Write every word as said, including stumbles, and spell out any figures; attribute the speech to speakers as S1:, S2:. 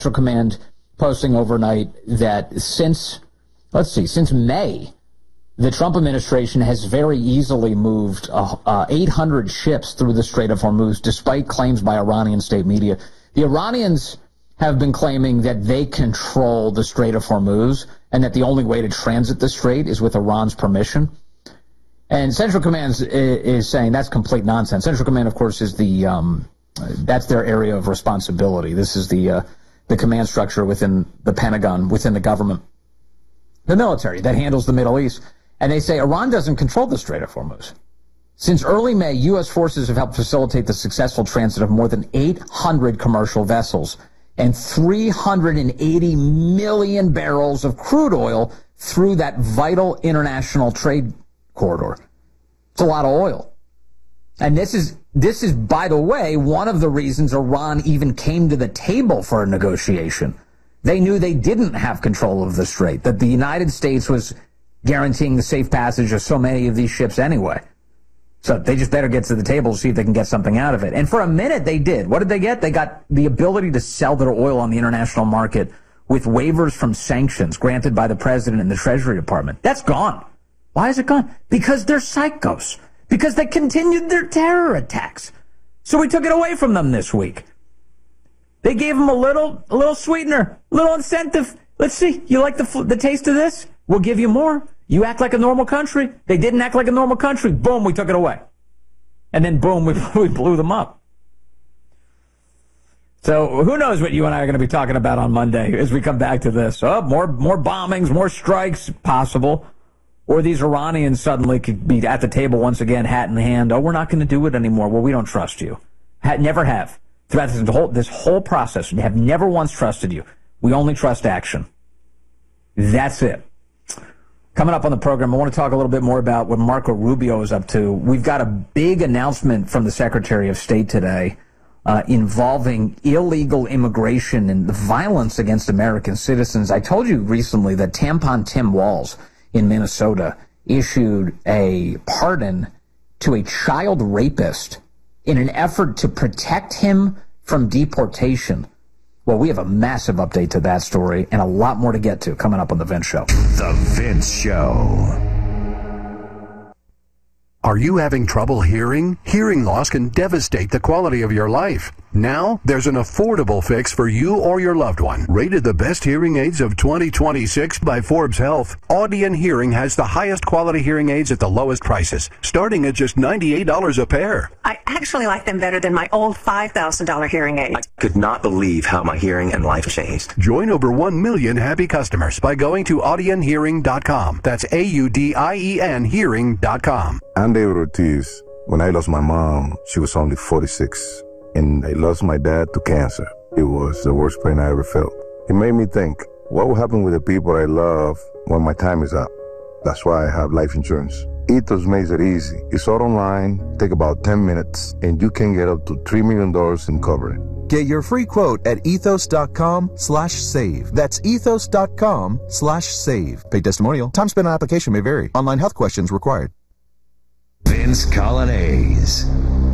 S1: Central Command posting overnight that since, let's see, since May, the Trump administration has very easily moved uh, uh, eight hundred ships through the Strait of Hormuz, despite claims by Iranian state media. The Iranians have been claiming that they control the Strait of Hormuz and that the only way to transit the strait is with Iran's permission. And Central Command is, is saying that's complete nonsense. Central Command, of course, is the um, that's their area of responsibility. This is the uh, the command structure within the Pentagon, within the government, the military that handles the Middle East. And they say Iran doesn't control the Strait of Hormuz. Since early May, U S forces have helped facilitate the successful transit of more than eight hundred commercial vessels and three hundred eighty million barrels of crude oil through that vital international trade corridor. It's a lot of oil. And this is, this is, by the way, one of the reasons Iran even came to the table for a negotiation. They knew they didn't have control of the strait, that the United States was guaranteeing the safe passage of so many of these ships anyway. So they just better get to the table to see if they can get something out of it. And for a minute, they did. What did they get? They got the ability to sell their oil on the international market with waivers from sanctions granted by the president and the Treasury Department. That's gone. Why is it gone? Because they're psychos. Because they continued their terror attacks. So we took it away from them this week. They gave them a little, a little sweetener, a little incentive. Let's see. You like the the taste of this? We'll give you more. You act like a normal country. They didn't act like a normal country. Boom, we took it away. And then boom, we, we blew them up. So who knows what you and I are going to be talking about on Monday as we come back to this. Oh, more, more bombings, more strikes possible. Or these Iranians suddenly could be at the table once again, hat in hand. Oh, we're not going to do it anymore. Well, we don't trust you. Ha- never have. Throughout this whole, this whole process, we have never once trusted you. We only trust action. That's it. Coming up on the program, I want to talk a little bit more about what Marco Rubio is up to. We've got a big announcement from the Secretary of State today uh, involving illegal immigration and the violence against American citizens. I told you recently that Tampon Tim Walz in Minnesota issued a pardon to a child rapist in an effort to protect him from deportation. Well, we have a massive update to that story and a lot more to get to coming up on The Vince Show.
S2: The Vince Show. Are you having trouble hearing? Hearing loss can devastate the quality of your life. Now, there's an affordable fix for you or your loved one. Rated the best hearing aids of twenty twenty-six by Forbes Health, Audion Hearing has the highest quality hearing aids at the lowest prices, starting at just ninety-eight dollars a pair.
S3: I actually like them better than my old five thousand dollars hearing aid.
S4: I could not believe how my hearing and life changed.
S2: Join over one million happy customers by going to audion hearing dot com. That's A U D I E N hearing dot com.
S5: I'm David Ortiz. When I lost my mom, she was only forty-six. And I lost my dad to cancer. It was the worst pain I ever felt. It made me think, what will happen with the people I love when my time is up? That's why I have life insurance. Ethos makes it easy. It's all online, take about ten minutes, and you can get up to three million dollars in coverage.
S6: Get your free quote at ethos.com slash save. That's ethos.com slash save. Paid testimonial. Time spent on application may vary. Online health questions required.
S2: Vince Coglianese.